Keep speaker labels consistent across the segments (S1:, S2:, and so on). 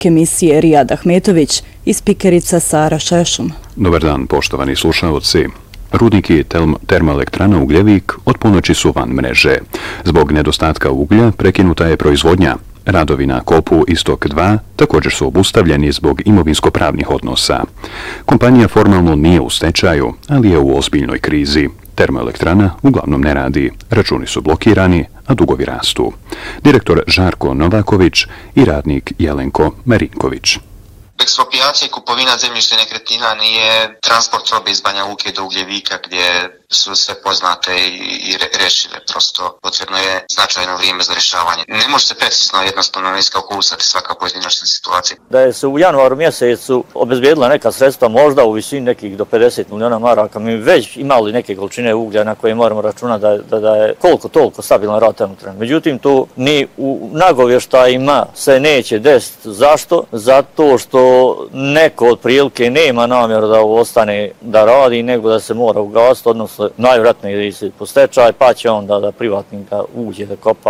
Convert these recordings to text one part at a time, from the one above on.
S1: emisije Rijad Ahmetović i spikerica Sara Šešum.
S2: Dobar dan, poštovani slušaoci. Rudniki termoelektrana Ugljevik od ponoći su van mreže. Zbog nedostatka uglja prekinuta je proizvodnja. Radovi na kopu Istok 2 također su obustavljeni zbog imovinsko-pravnih odnosa. Kompanija formalno nije u stečaju, ali je u ozbiljnoj krizi. Termoelektrana uglavnom ne radi, računi su blokirani, a dugovi rastu. Direktor Žarko Novaković i radnik Jelenko Marinković.
S3: Eksproprijacija i kupovina zemljišta i nekretnina nije transport robe iz Banja Luke do Ugljevika gdje su sve poznate i rešive. Prosto potrebno je značajno vrijeme za rješavanje. Ne može se precizno jednostavno iskalkulisati svaka pojedinačna situacija.
S4: Da je se u januaru mjesecu obezbijedila neka sredstva možda u visini nekih do 50 miliona maraka, mi već imali neke količine uglja na koje moramo računati da je koliko toliko stabilan rad trenutno. Međutim, tu ni u nagovještajima se neće desiti. Zašto? Zato što neko od prilike nema namjeru da ovo ostane da radi, nego da se mora ugasiti, odnosno najvjerojatnije ide se po stečaj, pa će onda da privatnika uđe da kopa.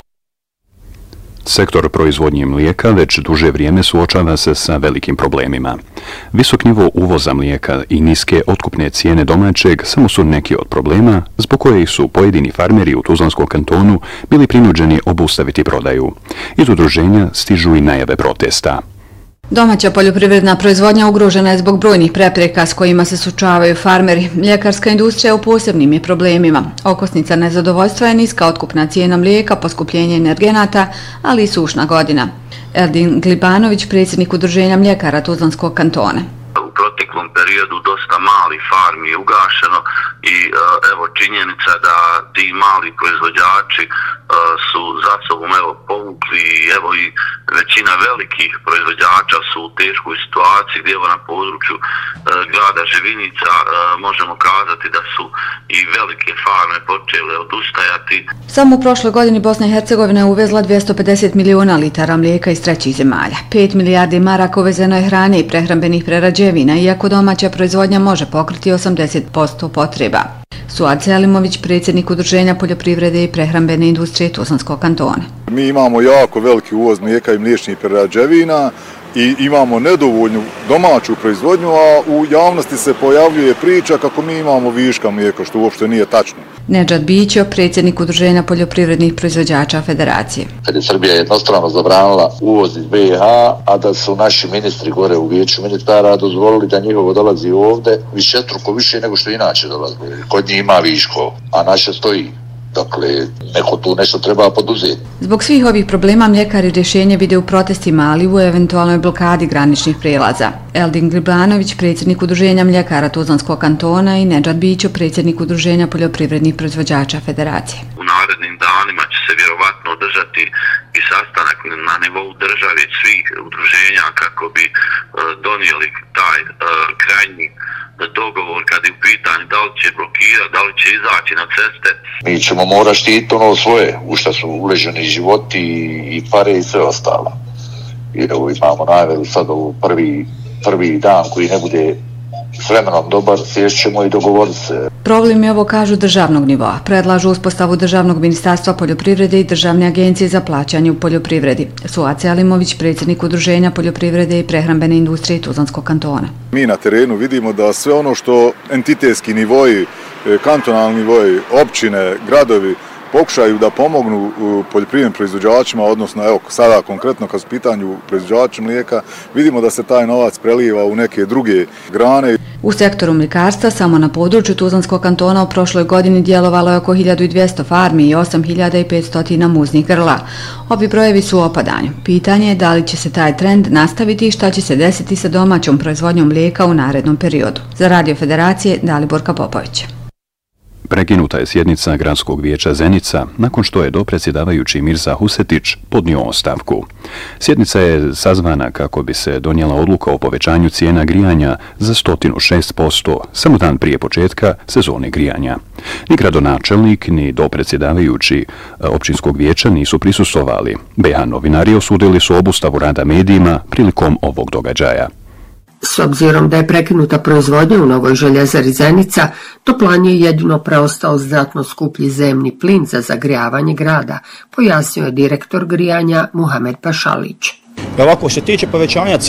S2: Sektor proizvodnje mlijeka već duže vrijeme suočava se sa velikim problemima. Visok nivo uvoza mlijeka i niske otkupne cijene domaćeg samo su neki od problema zbog kojih su pojedini farmeri u Tuzlanskom kantonu bili prinuđeni obustaviti prodaju. Iz udruženja stižu i najave protesta.
S5: Domaća poljoprivredna proizvodnja ugrožena je zbog brojnih prepreka s kojima se suočavaju farmeri. Mljekarska industrija u posebnim je problemima. Okosnica nezadovoljstva je niska otkupna cijena mlijeka, poskupljenje energenata, ali i sušna godina. Eldin Glibanović, predsjednik udruženja mljekara Tuzlanskog kantona.
S6: U proteklom periodu dosta malih farmi je ugašeno i evo činjenica da ti mali proizvođači su za sobom povukli evo i većina velikih proizvođača su u teškoj situaciji gdje na području grada Živinica možemo kazati da su i velike farme počele odustajati.
S5: Samo u prošloj godini Bosna i Hercegovina je uvezla 250 miliona litara mlijeka iz trećih zemalja. 5 milijardi maraka uvezeno je hrane i prehrambenih prerađevina, iako domaća proizvodnja može pokriti 80% potreba. Suad Selimović, predsjednik udruženja poljoprivrede i prehrambene industrije Tuzlanskog kantona.
S7: Mi imamo jako veliki uvoz mlijeka i mliječnih prerađevina i imamo nedovoljnu domaću proizvodnju, a u javnosti se pojavljuje priča kako mi imamo viška mlijeka, što uopšte nije tačno.
S5: Nedžad Bićo, predsjednik udruženja poljoprivrednih proizvođača Federacije.
S8: Kad je Srbija jednostrano zabranila uvoz iz BiH, a da su naši ministri gore u vijeću ministara dozvolili da njihovo dolazi ovdje višestruko više nego što inače dolazi. Kod njih ima viško, a naše stoji. Dakle, neko tu nešto treba poduzeti.
S5: Zbog svih ovih problema mljekari rješenje vide u protestima, ali u eventualnoj blokadi graničnih prijelaza. Eldin Glibanović, predsjednik udruženja mljekara Tuzlanskog kantona i Nedžad Bićo, predsjednik udruženja poljoprivrednih proizvođača Federacije.
S6: U narednim danima će se vjerovatno održati i sastanak na nivou države svih udruženja kako bi donijeli taj krajnji dogovor kad je u pitanju da li će blokirati, da li će izaći na ceste.
S8: Mi ćemo morati štiti ono svoje, u što su uleženi životi i pare i sve ostalo. I evo imamo najveru sad ovo prvi dan koji ne bude s vremenom dobar, sješćemo i dogovoriti se.
S5: Problem je ovo, kažu, državnog nivoa. Predlažu uspostavu Državnog ministarstva poljoprivrede i Državne agencije za plaćanje u poljoprivredi. Suad Selimović, predsjednik udruženja poljoprivrede i prehrambene industrije Tuzlanskog kantona.
S7: Mi na terenu vidimo da sve ono što entitetski nivoji, kantonalni nivoji, općine, gradovi pokušaju da pomognu poljoprivrednim proizvođačima, odnosno evo sada konkretno kad su pitanju proizvođača mlijeka, vidimo da se taj novac preliva u neke druge grane.
S5: U sektoru mljekarstva samo na području Tuzlanskog kantona u prošloj godini djelovalo je oko 1200 farmi i 8500 muznih grla. Ovi brojevi su u opadanju. Pitanje je da li će se taj trend nastaviti i šta će se desiti sa domaćom proizvodnjom mlijeka u narednom periodu. Za Radio Federacije, Daliborka Popović.
S2: Prekinuta je sjednica Gradskog vijeća Zenica nakon što je dopredsjedavajući Mirza Husetić podnio ostavku. Sjednica je sazvana kako bi se donijela odluka o povećanju cijena grijanja za 106% samo dan prije početka sezone grijanja. Ni gradonačelnik, ni dopredsjedavajući općinskog vijeća nisu prisustvovali. BH novinari osudili su obustavu rada medijima prilikom ovog događaja.
S9: S obzirom da je prekinuta proizvodnja u novoj željezari Zenica, Toplan je jedino preostao znatno skuplji zemni plin za zagrijavanje grada, pojasnio je direktor grijanja Muhamed Pašalić.
S10: Ovako, što se tiče povećanja